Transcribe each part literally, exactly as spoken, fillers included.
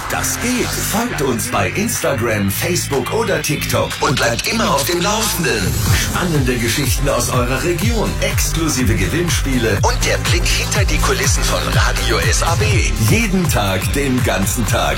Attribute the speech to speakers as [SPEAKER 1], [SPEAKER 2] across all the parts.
[SPEAKER 1] Das geht. Folgt uns bei Instagram, Facebook oder TikTok und bleibt immer auf dem Laufenden. Spannende Geschichten aus eurer Region, exklusive Gewinnspiele und der Blick hinter die Kulissen von Radio S A B. Jeden Tag, den ganzen Tag.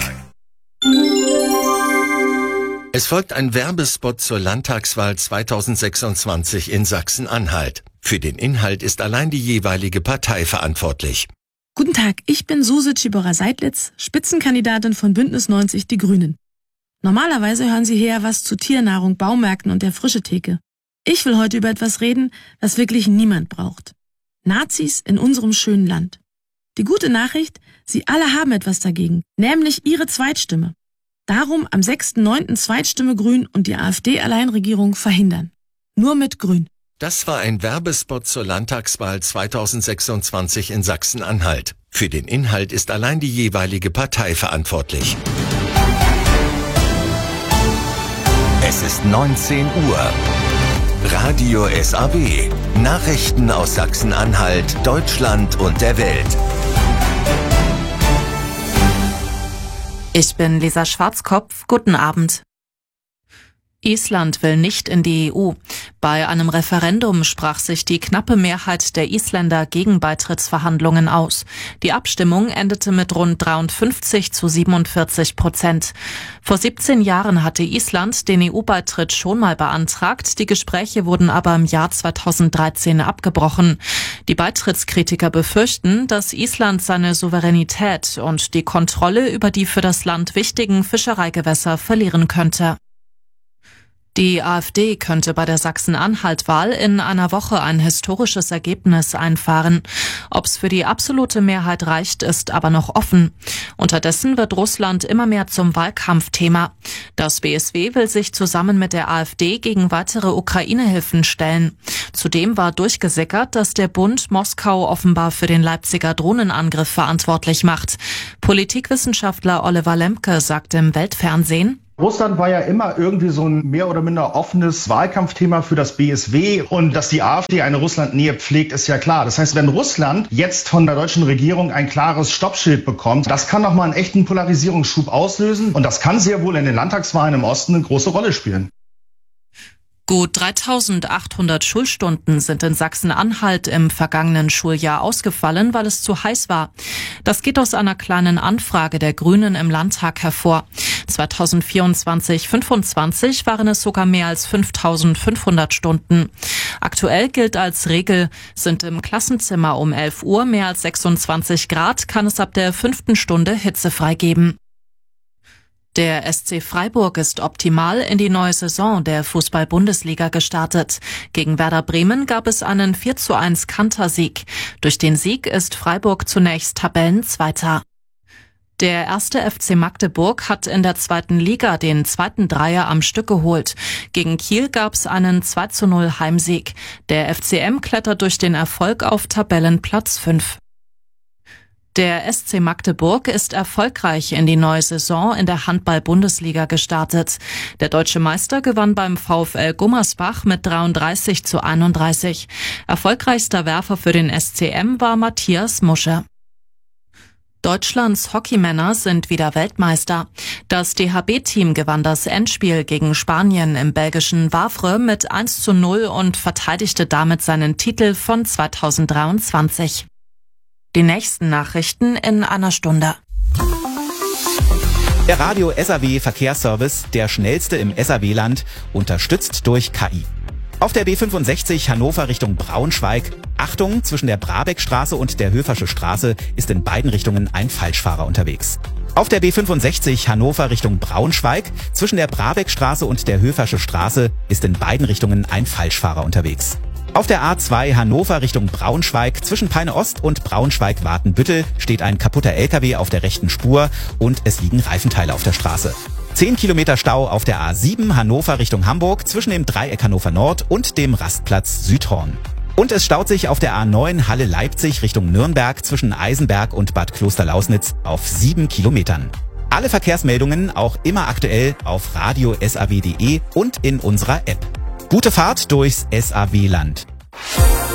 [SPEAKER 1] Es folgt ein Werbespot zur Landtagswahl zweitausendsechsundzwanzig in Sachsen-Anhalt. Für den Inhalt ist allein die jeweilige Partei verantwortlich.
[SPEAKER 2] Guten Tag, ich bin Suse Tschiborer-Seidlitz, Spitzenkandidatin von Bündnis neunzig Die Grünen. Normalerweise hören Sie hier was zu Tiernahrung, Baumärkten und der Frischetheke. Ich will heute über etwas reden, was wirklich niemand braucht. Nazis in unserem schönen Land. Die gute Nachricht, Sie alle haben etwas dagegen, nämlich Ihre Zweitstimme. Darum am sechsten neunten Zweitstimme Grün und die AfD-Alleinregierung verhindern. Nur mit Grün.
[SPEAKER 1] Das war ein Werbespot zur Landtagswahl zweitausendsechsundzwanzig in Sachsen-Anhalt. Für den Inhalt ist allein die jeweilige Partei verantwortlich. Es ist neunzehn Uhr. Radio S A B. Nachrichten aus Sachsen-Anhalt, Deutschland und der Welt.
[SPEAKER 3] Ich bin Lisa Schwarzkopf. Guten Abend. Island will nicht in die E U. Bei einem Referendum sprach sich die knappe Mehrheit der Isländer gegen Beitrittsverhandlungen aus. Die Abstimmung endete mit rund dreiundfünfzig zu siebenundvierzig Prozent. Vor siebzehn Jahren hatte Island den E U-Beitritt schon mal beantragt. Die Gespräche wurden aber im Jahr zweitausenddreizehn abgebrochen. Die Beitrittskritiker befürchten, dass Island seine Souveränität und die Kontrolle über die für das Land wichtigen Fischereigewässer verlieren könnte. Die AfD könnte bei der Sachsen-Anhalt-Wahl in einer Woche ein historisches Ergebnis einfahren. Ob's für die absolute Mehrheit reicht, ist aber noch offen. Unterdessen wird Russland immer mehr zum Wahlkampfthema. Das B S W will sich zusammen mit der AfD gegen weitere Ukraine-Hilfen stellen. Zudem war durchgesickert, dass der Bund Moskau offenbar für den Leipziger Drohnenangriff verantwortlich macht. Politikwissenschaftler Oliver Lemke sagt im Weltfernsehen:
[SPEAKER 4] Russland war ja immer irgendwie so ein mehr oder minder offenes Wahlkampfthema für das B S W. Und dass die AfD eine Russlandnähe pflegt, ist ja klar. Das heißt, wenn Russland jetzt von der deutschen Regierung ein klares Stoppschild bekommt, das kann nochmal einen echten Polarisierungsschub auslösen. Und das kann sehr wohl in den Landtagswahlen im Osten eine große Rolle spielen.
[SPEAKER 3] Gut dreitausendachthundert Schulstunden sind in Sachsen-Anhalt im vergangenen Schuljahr ausgefallen, weil es zu heiß war. Das geht aus einer kleinen Anfrage der Grünen im Landtag hervor. zweitausendvierundzwanzig fünfundzwanzig waren es sogar mehr als fünftausendfünfhundert Stunden. Aktuell gilt als Regel, sind im Klassenzimmer um elf Uhr mehr als sechsundzwanzig Grad, kann es ab der fünften Stunde hitzefrei geben. Der S C Freiburg ist optimal in die neue Saison der Fußball-Bundesliga gestartet. Gegen Werder Bremen gab es einen vier zu eins Kantersieg. Durch den Sieg ist Freiburg zunächst Tabellenzweiter. Der erste F C Magdeburg hat in der zweiten Liga den zweiten Dreier am Stück geholt. Gegen Kiel gab es einen zwei zu null Heimsieg. Der F C M klettert durch den Erfolg auf Tabellenplatz fünf. Der S C Magdeburg ist erfolgreich in die neue Saison in der Handball-Bundesliga gestartet. Der deutsche Meister gewann beim VfL Gummersbach mit dreiunddreißig zu einunddreißig. Erfolgreichster Werfer für den S C M war Matthias Musche. Deutschlands Hockeymänner sind wieder Weltmeister. Das D H B-Team gewann das Endspiel gegen Spanien im belgischen Wavre mit eins zu null und verteidigte damit seinen Titel von zweitausenddreiundzwanzig. Die nächsten Nachrichten in einer Stunde.
[SPEAKER 5] Der Radio S A W Verkehrsservice, der schnellste im S A W-Land, unterstützt durch K I. Auf der B fünfundsechzig Hannover Richtung Braunschweig. Achtung, zwischen der Brabeckstraße und der Höfersche Straße ist in beiden Richtungen ein Falschfahrer unterwegs. Auf der B fünfundsechzig Hannover Richtung Braunschweig, zwischen der Brabeckstraße und der Höfersche Straße ist in beiden Richtungen ein Falschfahrer unterwegs. Auf der A zwei Hannover Richtung Braunschweig, zwischen Peine Ost und Braunschweig-Watenbüttel steht ein kaputter L K W auf der rechten Spur und es liegen Reifenteile auf der Straße. Zehn Kilometer Stau auf der A sieben Hannover Richtung Hamburg zwischen dem Dreieck Hannover Nord und dem Rastplatz Südhorn. Und es staut sich auf der A neun Halle Leipzig Richtung Nürnberg zwischen Eisenberg und Bad Klosterlausnitz auf sieben Kilometern. Alle Verkehrsmeldungen auch immer aktuell auf radio S A W punkt de und in unserer App. Gute Fahrt durchs S A W-Land.